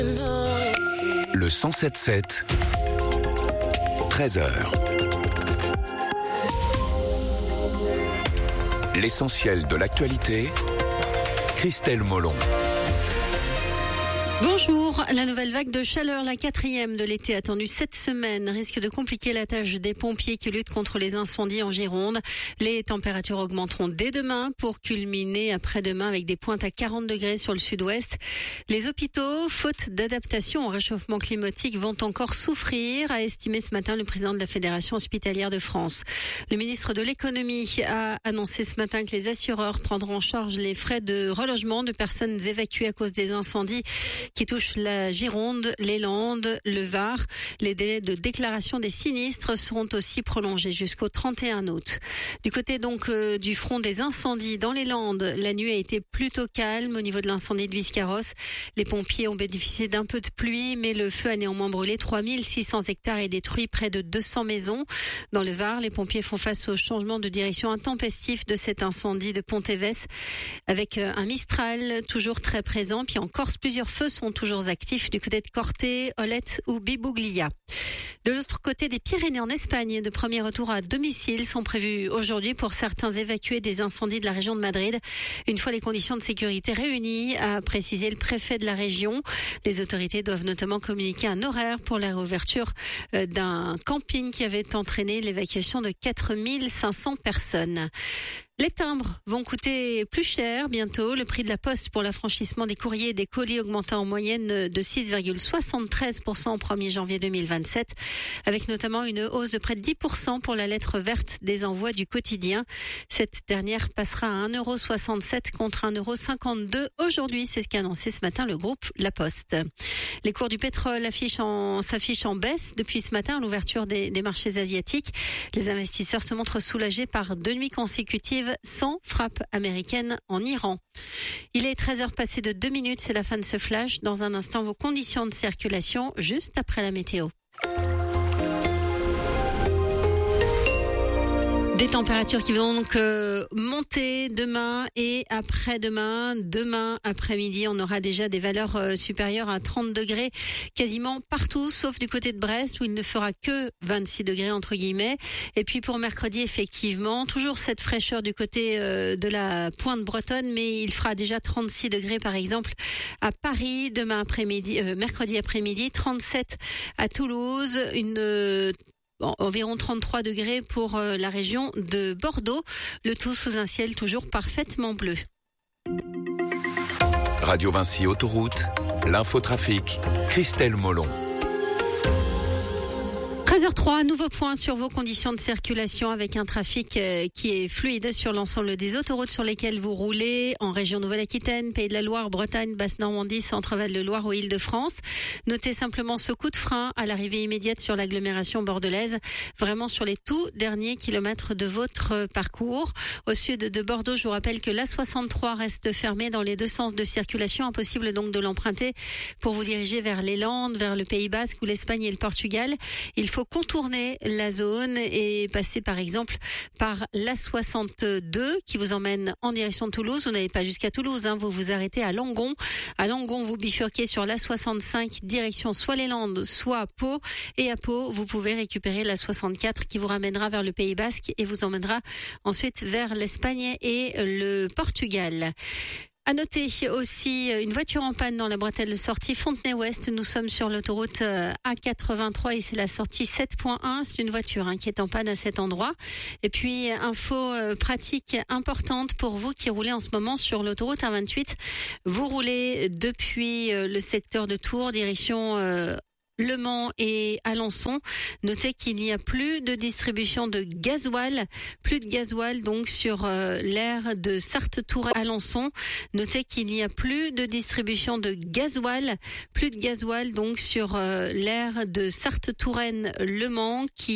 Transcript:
Le 107.7, 13h. L'essentiel de l'actualité, Christelle Molon. Bonjour, la nouvelle vague de chaleur, la 4e de l'été attendue cette semaine, risque de compliquer la tâche des pompiers qui luttent contre les incendies en Gironde. Les températures augmenteront dès demain pour culminer après-demain avec des pointes à 40 degrés sur le sud-ouest. Les hôpitaux, faute d'adaptation au réchauffement climatique, vont encore souffrir, a estimé ce matin le président de la Fédération hospitalière de France. Le ministre de l'économie a annoncé ce matin que les assureurs prendront en charge les frais de relogement de personnes évacuées à cause des incendies qui touchent la Gironde, les Landes, le Var. Les délais de déclaration des sinistres seront aussi prolongés jusqu'au 31 août. Du côté donc du front des incendies dans les Landes, la nuit a été plutôt calme au niveau de l'incendie de Biscarrosse. Les pompiers ont bénéficié d'un peu de pluie, mais le feu a néanmoins brûlé 3600 hectares et détruit près de 200 maisons. Dans le Var, les pompiers font face au changement de direction intempestif de cet incendie de Pont-Évès avec un Mistral toujours très présent. Puis en Corse, plusieurs feux sont toujours actifs du côté de Corté, Olette ou Bibuglia. De l'autre côté des Pyrénées en Espagne, de premiers retours à domicile sont prévus aujourd'hui pour certains évacués des incendies de la région de Madrid. Une fois les conditions de sécurité réunies, a précisé le préfet de la région. Les autorités doivent notamment communiquer un horaire pour la réouverture d'un camping qui avait entraîné l'évacuation de 4500 personnes. Les timbres vont coûter plus cher bientôt. Le prix de la poste pour l'affranchissement des courriers et des colis augmenta en moyenne de 6,73% au 1er janvier 2027, avec notamment une hausse de près de 10% pour la lettre verte des envois du quotidien. Cette dernière passera à 1,67€ contre 1,52€ aujourd'hui. C'est ce qu'a annoncé ce matin le groupe La Poste. Les cours du pétrole s'affichent en baisse depuis ce matin à l'ouverture des marchés asiatiques. Les investisseurs se montrent soulagés par 2 nuits consécutives sans frappe américaine en Iran. Il est 13h passé de 2 minutes, c'est la fin de ce flash. Dans un instant, vos conditions de circulation juste après la météo. Des températures qui vont donc monter demain et après-demain. Demain après-midi, on aura déjà des valeurs supérieures à 30 degrés quasiment partout, sauf du côté de Brest où il ne fera que 26 degrés entre guillemets. Et puis pour mercredi, effectivement, toujours cette fraîcheur du côté de la pointe bretonne, mais il fera déjà 36 degrés par exemple à Paris demain après-midi, mercredi après-midi, 37 à Toulouse, environ 33 degrés pour la région de Bordeaux, le tout sous un ciel toujours parfaitement bleu. Radio Vinci Autoroute, l'infotrafic, Christelle Molon. 13h03, nouveau point sur vos conditions de circulation avec un trafic qui est fluide sur l'ensemble des autoroutes sur lesquelles vous roulez en région Nouvelle-Aquitaine, Pays de la Loire, Bretagne, Basse-Normandie, Centre-Val-de-Loire ou Île-de-France. Notez simplement ce coup de frein à l'arrivée immédiate sur l'agglomération bordelaise, vraiment sur les tout derniers kilomètres de votre parcours. Au sud de Bordeaux, je vous rappelle que l'A63 reste fermée dans les deux sens de circulation, impossible donc de l'emprunter pour vous diriger vers les Landes, vers le Pays Basque ou l'Espagne et le Portugal. Il faut contourner la zone et passer par exemple par l'A62 qui vous emmène en direction de Toulouse. Vous n'allez pas jusqu'à Toulouse, vous vous arrêtez à Langon. À Langon, vous bifurquez sur l'A65 direction soit les Landes, soit Pau. Et à Pau, vous pouvez récupérer l'A64 qui vous ramènera vers le Pays Basque et vous emmènera ensuite vers l'Espagne et le Portugal. À noter aussi une voiture en panne dans la bretelle de sortie Fontenay-Ouest. Nous sommes sur l'autoroute A83 et c'est la sortie 7.1. C'est une voiture qui est en panne à cet endroit. Et puis, info pratique importante pour vous qui roulez en ce moment sur l'autoroute A28. Vous roulez depuis le secteur de Tours, direction Le Mans et Alençon. Notez qu'il n'y a plus de distribution de gasoil, donc sur l'aire de Sarthe-Touraine-Alençon. Notez qu'il n'y a plus de distribution de gasoil, donc sur l'aire de Sarthe-Touraine-Le Mans qui